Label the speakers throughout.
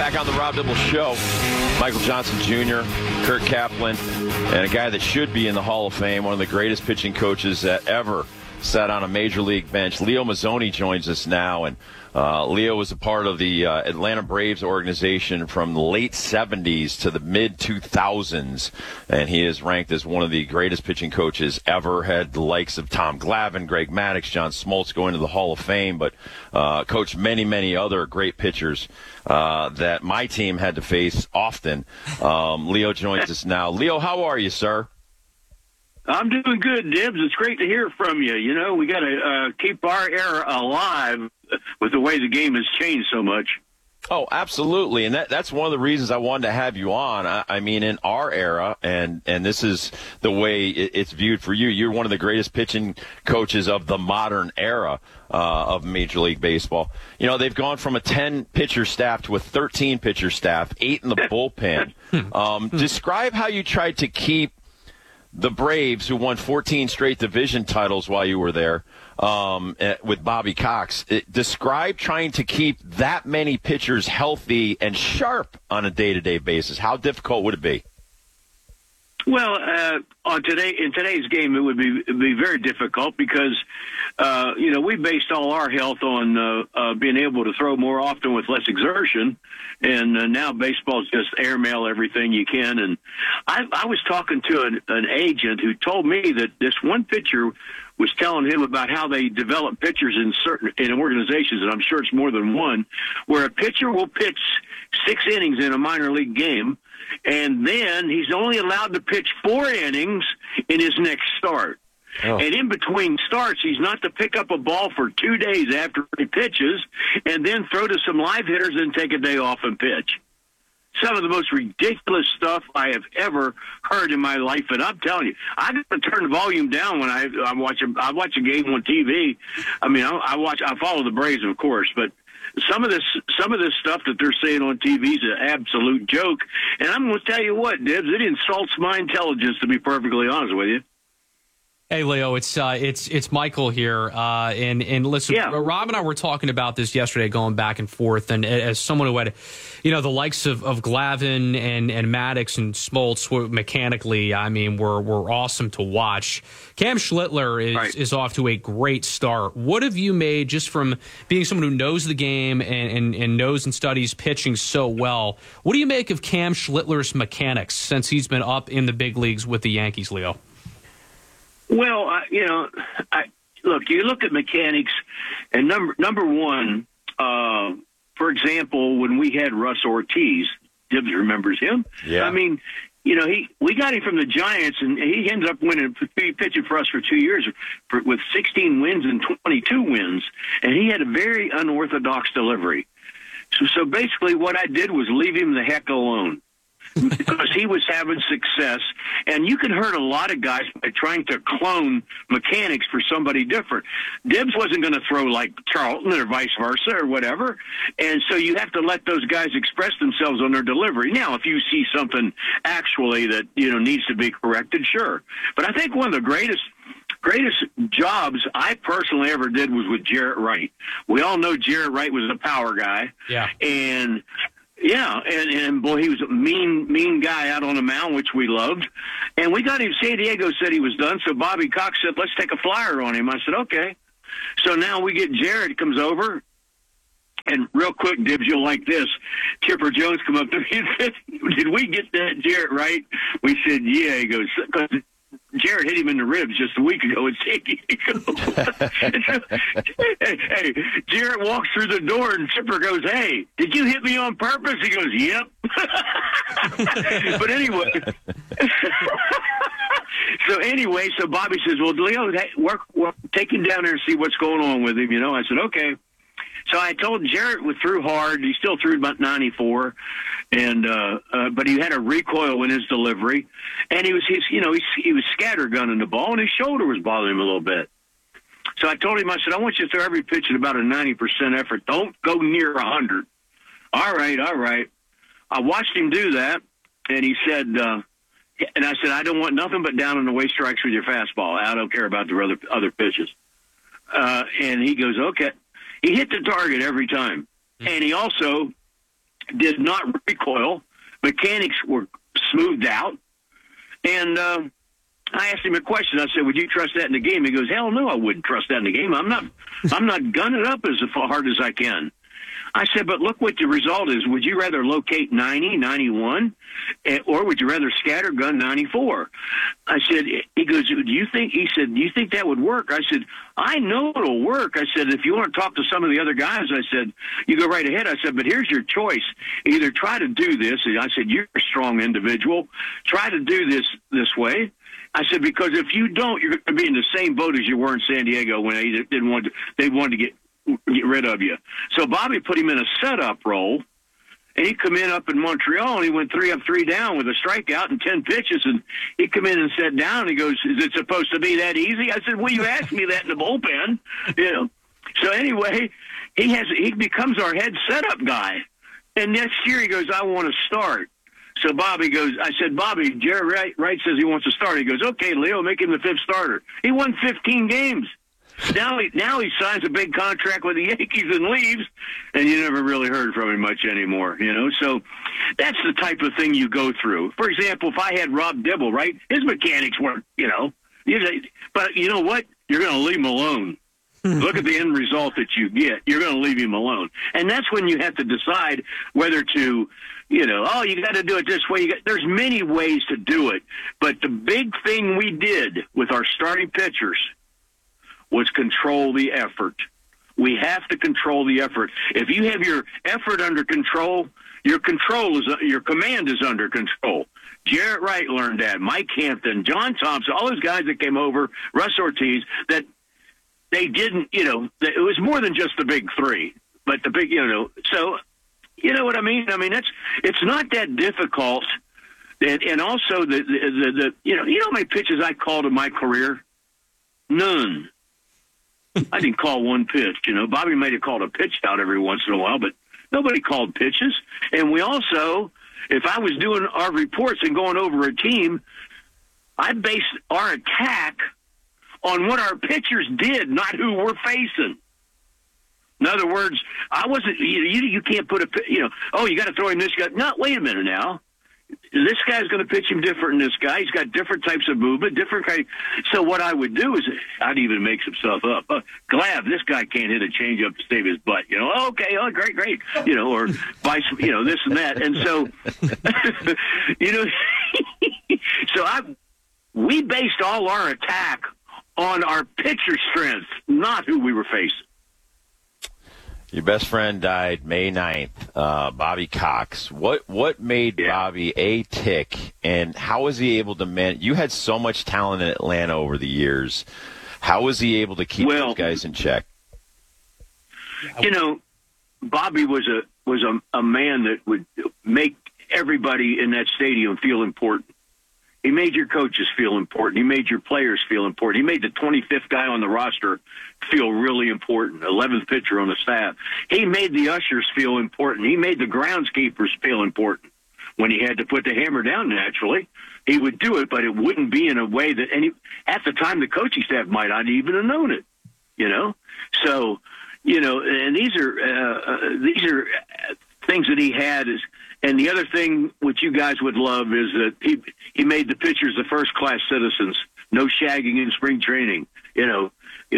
Speaker 1: Back on the Rob Dibble Show, Michael Johnson Jr., Kurt Kaplan, and a guy that should be in the Hall of Fame, one of the greatest pitching coaches that ever sat on a major league bench. Leo Mazzoni joins us now, and Leo was a part of the Atlanta Braves organization from the late 70s to the mid-2000s, and he is ranked as one of the greatest pitching coaches ever. Had the likes of Tom Glavine, Greg Maddux, John Smoltz going to the Hall of Fame, but coached many, many other great pitchers that my team had to face often. Leo joins us now. Leo, how are you, sir?
Speaker 2: I'm doing good, Dibs. It's great to hear from you. You know, we got to keep our era alive with the way the game has changed so much.
Speaker 1: Oh, absolutely. And that's one of the reasons I wanted to have you on. I mean, in our era, and this is the way it's viewed for you, you're one of the greatest pitching coaches of the modern era of Major League Baseball. You know, they've gone from a 10-pitcher staff to a 13-pitcher staff, 8 in the bullpen. Describe how you tried to keep the Braves, who won 14 straight division titles while you were there, with Bobby Cox. Describe trying to keep that many pitchers healthy and sharp on a day-to-day basis. How difficult would it be?
Speaker 2: Well, in today's game, it would be very difficult because, we based all our health on being able to throw more often with less exertion. And now baseball's just airmail everything you can. And I was talking to an agent who told me that this one pitcher was telling him about how they develop pitchers in organizations, and I'm sure it's more than one, where a pitcher will pitch 6 innings in a minor league game, and then he's only allowed to pitch 4 innings in his next start. Oh. And in between starts, he's not to pick up a ball for 2 days after he pitches and then throw to some live hitters and take a day off and pitch. Some of the most ridiculous stuff I have ever heard in my life, and I'm telling you, I got to turn the volume down when I watch a game on TV. I mean, I follow the Braves, of course, but some of this stuff that they're saying on TV is an absolute joke. And I'm going to tell you what, Dibs, it insults my intelligence, to be perfectly honest with you.
Speaker 3: Hey, Leo, it's Michael here. And listen, yeah. Rob and I were talking about this yesterday, going back and forth. And as someone who had, the likes of Glavine and Maddux and Smoltz mechanically, I mean, were awesome to watch. Cam Schlittler is off to a great start. What have you made just from being someone who knows the game and knows and studies pitching so well? What do you make of Cam Schlittler's mechanics since he's been up in the big leagues with the Yankees, Leo?
Speaker 2: Well, look, you look at mechanics, and number one, for example, when we had Russ Ortiz, Dibs remembers him. Yeah. I mean, we got him from the Giants, and he ended up pitching for us for 2 years with 16 wins and 22 wins, and he had a very unorthodox delivery. So basically what I did was leave him the heck alone. Because he was having success, and you can hurt a lot of guys by trying to clone mechanics for somebody different. Dibs wasn't going to throw like Charlton or vice versa or whatever, and so you have to let those guys express themselves on their delivery. Now, if you see something actually that needs to be corrected, sure. But I think one of the greatest jobs I personally ever did was with Jarrett Wright. We all know Jarrett Wright was a power guy, and boy, he was a mean guy out on the mound, which we loved. And we got him. San Diego said he was done, so Bobby Cox said, let's take a flyer on him. I said, okay. So now we get Jarrett comes over, and real quick, Dibs, you'll like this. Chipper Jones come up to me and said, did we get that Jarrett right? We said, yeah. He goes, because Jarrett hit him in the ribs just a week ago in San Diego. Hey, Jarrett walks through the door and Chipper goes, hey, did you hit me on purpose? He goes, yep. But anyway. So Bobby says, well, Leo, take him down there and see what's going on with him. I said, okay. So I told Jarrett threw hard. He still threw about 94, but he had a recoil in his delivery, and he was scattergunning the ball, and his shoulder was bothering him a little bit. So I told him, I said, I want you to throw every pitch at about a 90% effort. Don't go near 100. All right. I watched him do that, and he said, and I said, I don't want nothing but down and away strikes with your fastball. I don't care about the other pitches. And he goes, okay. He hit the target every time. And he also did not recoil. Mechanics were smoothed out. And I asked him a question. I said, would you trust that in the game? He goes, hell no, I wouldn't trust that in the game. I'm not gunning up as hard as I can. I said, but look what the result is. Would you rather locate 90, 91, or would you rather scattergun 94? I said, he goes, do you think that would work? I said, I know it'll work. I said, if you want to talk to some of the other guys, I said, you go right ahead. I said, but here's your choice. Either try to do this. And I said, you're a strong individual. Try to do this way. I said, because if you don't, you're going to be in the same boat as you were in San Diego when they wanted to get rid of you. So Bobby put him in a setup role, and he come in up in Montreal, and he went 3 up, 3 down with a strikeout and 10 pitches, and he come in and sat down, and he goes, is it supposed to be that easy? I said, well, you asked me that in the bullpen, you know. So anyway, he becomes our head setup guy. And next year he goes, I want to start. So Bobby goes, I said, Bobby, Jerry Wright says he wants to start. He goes, okay, Leo, make him the 5th starter. He won 15 games. Now he signs a big contract with the Yankees and leaves, and you never really heard from him much anymore, you know. So that's the type of thing you go through. For example, if I had Rob Dibble, right, his mechanics weren't, you know. But you know what? You're going to leave him alone. Look at the end result that you get. You're going to leave him alone. And that's when you have to decide whether to, you know, oh, you got to do it this way. There's many ways to do it. But the big thing we did with our starting pitchers was control the effort. We have to control the effort. If you have your effort under control, your command is under control. Jarrett Wright learned that. Mike Hampton, John Thompson, all those guys that came over, Russ Ortiz, that they didn't, you know, it was more than just the big three, but the big, you know, so, you know what I mean? I mean, it's not that difficult. And also the you know how many pitches I called in my career? None. I didn't call one pitch, you know. Bobby might have called a pitch out every once in a while, but nobody called pitches. And we also, if I was doing our reports and going over a team, I based our attack on what our pitchers did, not who we're facing. In other words, I wasn't, you can't put oh, you got to throw in this guy. No, wait a minute now. This guy's going to pitch him different than this guy. He's got different types of movement, different kind. So what I would do is I'd even make some stuff up. Glav, this guy can't hit a changeup to save his butt. You know, okay, oh, great. You know, or vice, you know, this and that. And so, you know, so we based all our attack on our pitcher strength, not who we were facing.
Speaker 1: Your best friend died May 9th, Bobby Cox. What made Bobby a tick, and how was he able to manage? You had so much talent in Atlanta over the years. How was he able to keep those guys in check?
Speaker 2: You know, Bobby was a man that would make everybody in that stadium feel important. He made your coaches feel important. He made your players feel important. He made the 25th guy on the roster feel really important, 11th pitcher on the staff. He made the ushers feel important. He made the groundskeepers feel important. When he had to put the hammer down, naturally, he would do it, but it wouldn't be in a way that at the time the coaching staff might not even have known it, you know? So, you know, and these are things that he had and the other thing which you guys would love is that he made the pitchers the first-class citizens. No shagging in spring training. You know,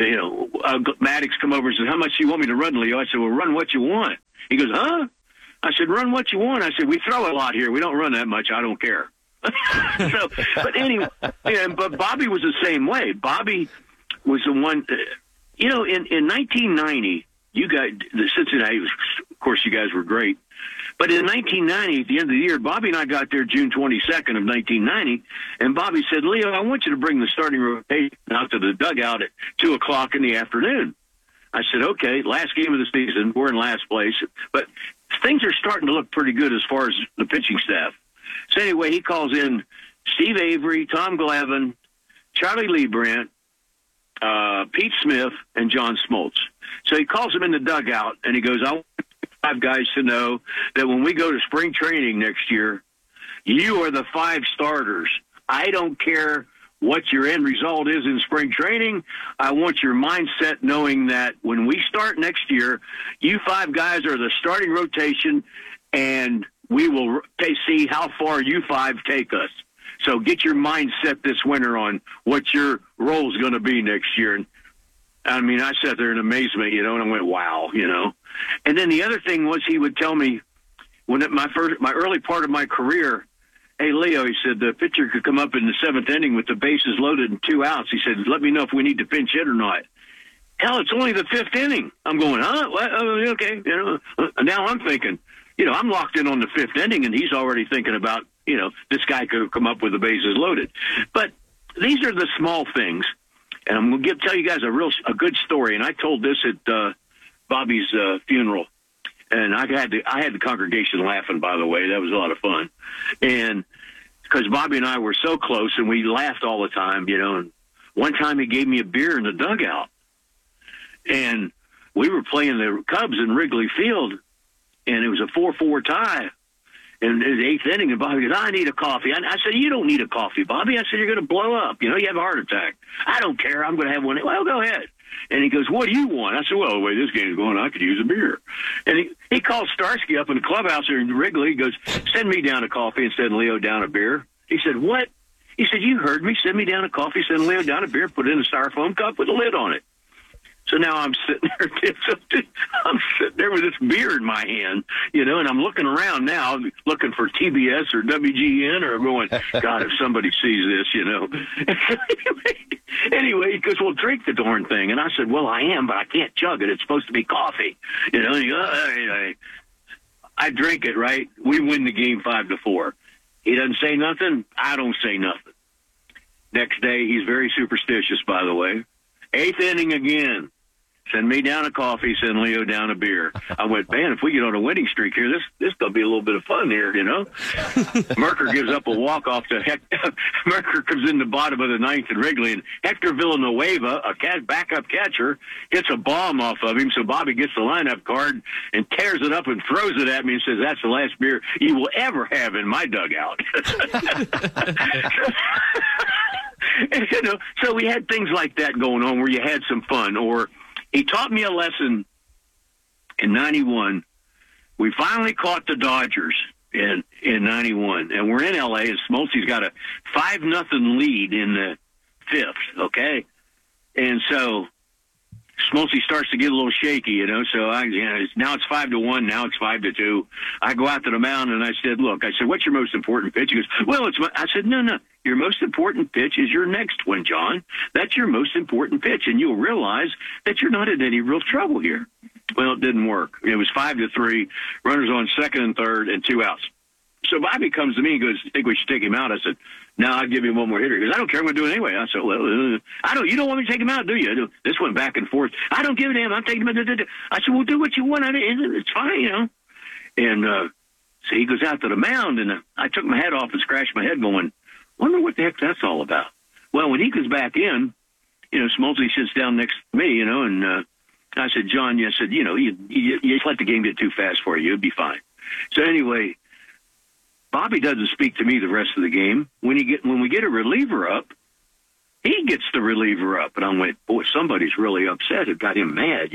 Speaker 2: Maddox come over and says, "How much do you want me to run, Leo?" I said, "Well, run what you want." He goes, "Huh?" I said, "Run what you want." I said, "We throw a lot here. We don't run that much. I don't care." So, but anyway, but Bobby was the same way. Bobby was the one. You know, in 1990, you guys, the Cincinnati, of course, you guys were great. But in 1990, at the end of the year, Bobby and I got there June 22nd of 1990, and Bobby said, "Leo, I want you to bring the starting rotation out to the dugout at 2 o'clock in the afternoon." I said, "Okay, last game of the season, we're in last place, but things are starting to look pretty good as far as the pitching staff." So anyway, he calls in Steve Avery, Tom Glavine, Charlie Leibrandt, Pete Smith, and John Smoltz. So he calls them in the dugout, and he goes, "I want 5 guys to know that when we go to spring training next year, you are the 5 starters. I don't care what your end result is in spring training. I want your mindset knowing that when we start next year, you 5 guys are the starting rotation, and we will see how far you five take us. So get your mindset this winter on what your role is going to be next year. And I mean, I sat there in amazement, and I went, wow, And then the other thing was he would tell me when my early part of my career, hey, Leo, he said, the pitcher could come up in the 7th inning with the bases loaded and 2 outs. He said, let me know if we need to pinch hit or not. Hell, it's only the 5th inning. I'm going, huh? What? Okay. Now I'm thinking, I'm locked in on the 5th inning, and he's already thinking about, this guy could come up with the bases loaded. But these are the small things. And I'm going to tell you guys a good story. And I told this at Bobby's funeral. And I had the congregation laughing, by the way. That was a lot of fun. And because Bobby and I were so close, and we laughed all the time, And one time he gave me a beer in the dugout. And we were playing the Cubs in Wrigley Field, and it was a 4-4 tie. And in the 8th inning, and Bobby goes, I need a coffee. I said, you don't need a coffee, Bobby. I said, you're going to blow up. You have a heart attack. I don't care. I'm going to have one. Well, go ahead. And he goes, what do you want? I said, well, the way this game's going, I could use a beer. And he called Starsky up in the clubhouse there in Wrigley. He goes, send me down a coffee and send Leo down a beer. He said, what? He said, you heard me. Send me down a coffee, send Leo down a beer, put it in a styrofoam cup with a lid on it. So now I'm sitting there with this beer in my hand, and I'm looking around now, looking for TBS or WGN, or going, God, if somebody sees this, Anyway, he goes, well, drink the darn thing. And I said, well, I am, but I can't chug it. It's supposed to be coffee. And he goes, I drink it, right? We win the game 5-4. He doesn't say nothing. I don't say nothing. Next day, he's very superstitious, by the way. 8th inning again. Send me down a coffee, send Leo down a beer. I went, man, if we get on a winning streak here, this going to be a little bit of fun here, Merker gives up a walk-off to Merker comes in the bottom of the 9th at Wrigley, and Hector Villanueva, a backup catcher, hits a bomb off of him, so Bobby gets the lineup card and tears it up and throws it at me and says, that's the last beer you will ever have in my dugout. And, so we had things like that going on where you had some fun. Or he taught me a lesson in 91. We finally caught the Dodgers in 91, and we're in L.A., and Smoltzy's got a 5-0 lead in the 5th, okay? And so Smoltzy starts to get a little shaky, so now it's 5-1, now it's 5-2. I go out to the mound, and I said, what's your most important pitch? He goes, well, I said, no. Your most important pitch is your next one, John. That's your most important pitch, and you'll realize that you're not in any real trouble here. Well, it didn't work. It was 5-3, runners on 2nd and 3rd, and 2 outs. So Bobby comes to me and goes, think we should take him out? I said, no, I'll give him one more hitter. He goes, I don't care. I'm going to do it anyway. I said, well, you don't want me to take him out, do you? This went back and forth. I don't give a damn. I'm taking him out. I said, well, do what you want. It's fine, And so he goes out to the mound, and I took my head off and scratched my head going, wonder what the heck that's all about. Well, when he comes back in, Smoltzy sits down next to me, and I said, John, you said, you let the game get too fast for you. It'd be fine. So anyway, Bobby doesn't speak to me the rest of the game. When we get a reliever up, he gets the reliever up. And I went, boy, somebody's really upset. It got him mad,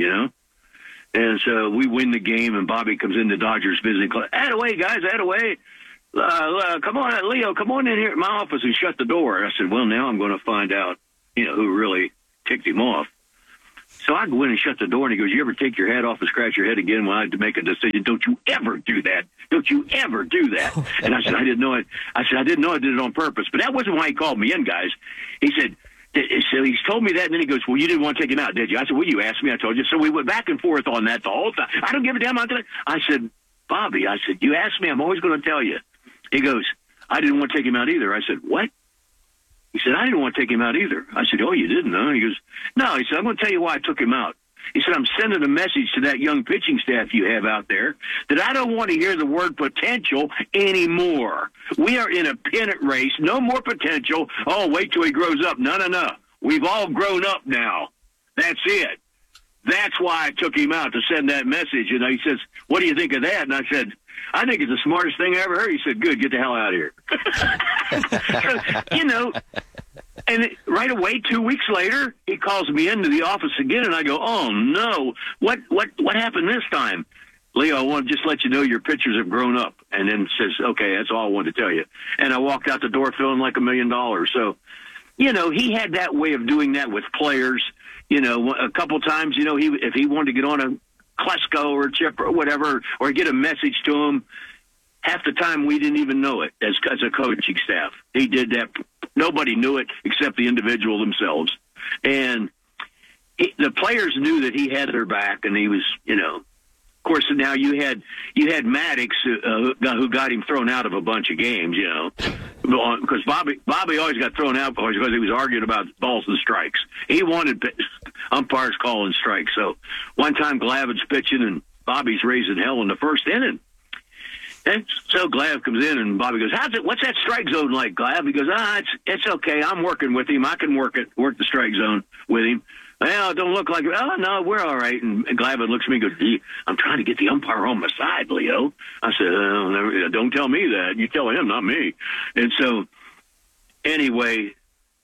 Speaker 2: And so we win the game, and Bobby comes in the Dodgers visiting club. Attaboy, guys, attaboy. Come on, Leo, come on in here at my office and shut the door. And I said, well, now I'm going to find out, who really ticked him off. So I go in and shut the door, and he goes, you ever take your hat off and scratch your head again when I had to make a decision? Don't you ever do that. Don't you ever do that. And I said, I didn't know it. I did it on purpose. But that wasn't why he called me in, guys. He said, so he's told me that, and then he goes, well, you didn't want to take him out, did you? I said, well, you asked me. I told you. So we went back and forth on that the whole time. I don't give a damn. I said, Bobby, you asked me. I'm always going to tell you. He goes, I didn't want to take him out either. I said, what? He said, I didn't want to take him out either. I said, oh, you didn't, huh? He goes, no. He said, I'm going to tell you why I took him out. He said, I'm sending a message to that young pitching staff you have out there that I don't want to hear the word potential anymore. We are in a pennant race. No more potential. Oh, wait till he grows up. No. We've all grown up now. That's it. That's why I took him out, to send that message. And he says, what do you think of that? And I said, I think it's the smartest thing I ever heard. He said, good, get the hell out of here. So, and right away, 2 weeks later, he calls me into the office again, and I go, oh, no, what happened this time? Leo, I want to just let you know your pitchers have grown up. And then says, okay, that's all I wanted to tell you. And I walked out the door feeling like $1 million. So, he had that way of doing that with players. A couple times, if he wanted to get on a Klesko or a Chip or whatever, or get a message to him, half the time we didn't even know it as a coaching staff. He did that. Nobody knew it except the individual themselves. And the players knew that he had their back, and he was, of course, now you had Maddox who got him thrown out of a bunch of games, because Bobby always got thrown out because he was arguing about balls and strikes. He wanted umpires calling strikes. So one time Glavitt's pitching and Bobby's raising hell in the first inning. And so Glav comes in and Bobby goes, what's that strike zone like, Glav? He goes, it's okay. I'm working with him. I can work the strike zone with him. Well, it don't look like it. Oh, no, we're all right. And Glavin looks at me and goes, gee, I'm trying to get the umpire on my side, Leo. I said, don't tell me that. You tell him, not me. And so, anyway,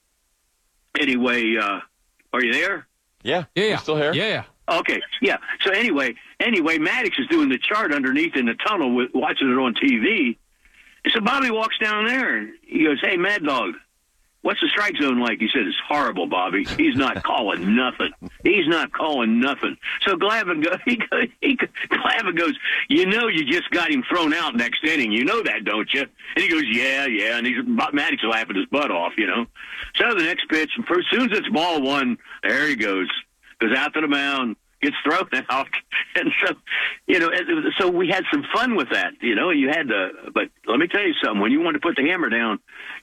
Speaker 2: are you there?
Speaker 1: Yeah.
Speaker 3: We're
Speaker 1: still here.
Speaker 3: Yeah.
Speaker 2: Okay, yeah. So anyway, Maddox is doing the chart underneath in the tunnel watching it on TV. And so Bobby walks down there and he goes, hey, Mad Dog, what's the strike zone like? He said, it's horrible, Bobby. He's not calling nothing. He's not calling nothing. So Glavin goes, you just got him thrown out next inning. You know that, don't you? And he goes, yeah. And Maddox laughing his butt off, So the next pitch, as soon as it's ball one, there he goes out to the mound, gets thrown out. And so, so we had some fun with that, you had to, but let me tell you something, when you want to put the hammer down,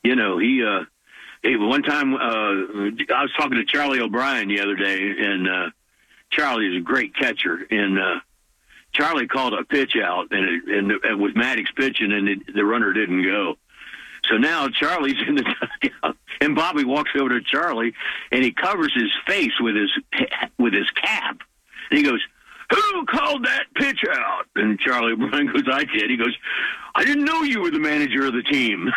Speaker 2: one time, I was talking to Charlie O'Brien the other day, and Charlie is a great catcher. And Charlie called a pitch out, and with Maddox pitching, and the runner didn't go. So now Charlie's in the dugout, and Bobby walks over to Charlie, and he covers his face with his cap. And he goes, who called that pitch out? And Charlie O'Brien goes, I did. He goes, I didn't know you were the manager of the team.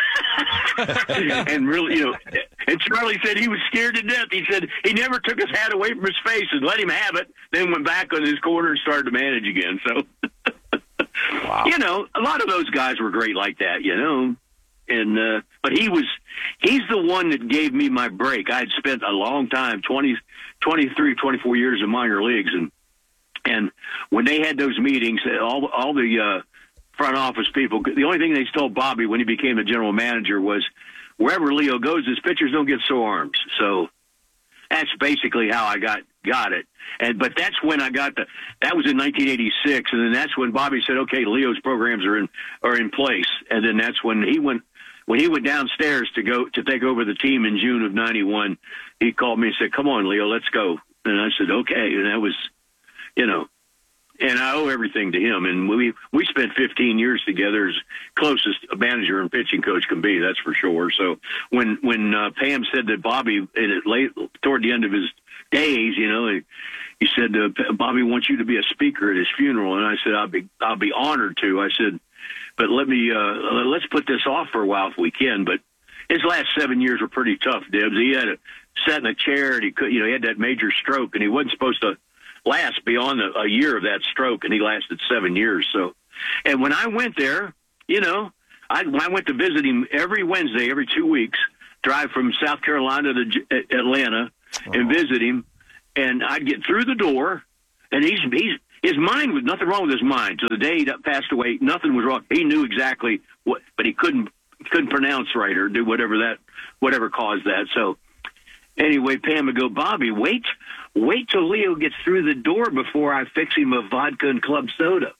Speaker 2: And really, and Charlie said he was scared to death. He said he never took his hat away from his face and let him have it, then went back on his corner and started to manage again. So,
Speaker 1: wow.
Speaker 2: A lot of those guys were great like that, And but he's the one that gave me my break. I had spent a long time, 23, 24 years in minor leagues, and when they had those meetings, all the front office people, the only thing they told Bobby when he became a general manager was, wherever Leo goes, his pitchers don't get sore arms. So that's basically how I got it. But that's when I got that was in 1986, and then that's when Bobby said, okay, Leo's programs are in place, and then that's when he went. When he went downstairs to take over the team in June of '91, he called me and said, come on, Leo, let's go. And I said, okay. And that was, and I owe everything to him. And we spent 15 years together as close as a manager and pitching coach can be, that's for sure. So when Pam said that Bobby, toward the end of his days, he said, Bobby wants you to be a speaker at his funeral. And I said, I'll be honored to. I said, but let's put this off for a while if we can. But his last 7 years were pretty tough, Dibs. He had to sit in a chair, and he had that major stroke, and he wasn't supposed to last beyond a year of that stroke, and he lasted 7 years. So, and when I went there, I went to visit him every Wednesday, every 2 weeks, drive from South Carolina to Atlanta and visit him, and I'd get through the door, and his mind was nothing wrong with his mind. So the day he passed away, nothing was wrong. He knew exactly what, but he couldn't pronounce right or do whatever caused that. So anyway, Pam would go, Bobby, wait till Leo gets through the door before I fix him a vodka and club soda.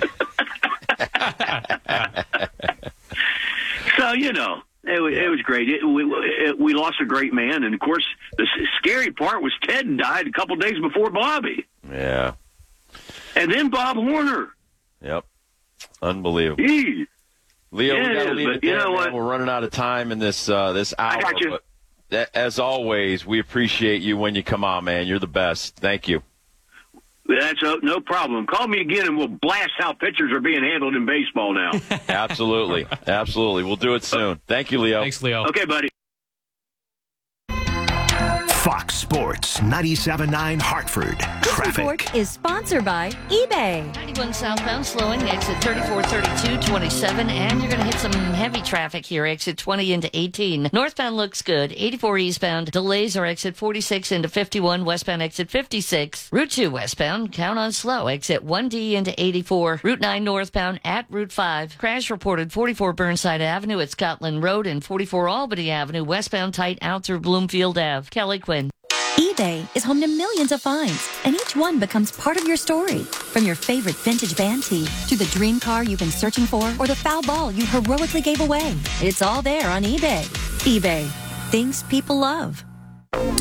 Speaker 2: So it was great. We lost a great man, and of course the scary part was Ted died a couple days before Bobby.
Speaker 1: Yeah.
Speaker 2: And then Bob Horner.
Speaker 1: Yep. Unbelievable.
Speaker 2: Jeez.
Speaker 1: Leo,
Speaker 2: yeah,
Speaker 1: we got to leave it there,
Speaker 2: man.
Speaker 1: What? We're running out of time in this hour.
Speaker 2: I got you.
Speaker 1: But as always, we appreciate you when you come on, man. You're the best. Thank you.
Speaker 2: That's no problem. Call me again, and we'll blast how pitchers are being handled in baseball now.
Speaker 1: Absolutely. Absolutely. We'll do it soon. Thank you, Leo.
Speaker 3: Thanks, Leo.
Speaker 2: Okay, buddy.
Speaker 4: Fox Sports 97.9 Hartford.
Speaker 5: This
Speaker 4: Traffic.
Speaker 5: report is sponsored by eBay.
Speaker 6: 91 southbound slowing, exit 3432, 27, and you're going to hit some heavy traffic here, exit 20 into 18. Northbound looks good, 84 eastbound. Delays are exit 46 into 51, westbound exit 56. Route 2 westbound, count on slow, exit 1D into 84. Route 9 northbound at Route 5. Crash reported 44 Burnside Avenue at Scotland Road and 44 Albany Avenue, westbound tight out through Bloomfield Ave. Kelly Quinn.
Speaker 5: eBay is home to millions of finds, and each one becomes part of your story. From your favorite vintage band tee to the dream car you've been searching for or the foul ball you heroically gave away. It's all there on eBay. eBay. Things people love.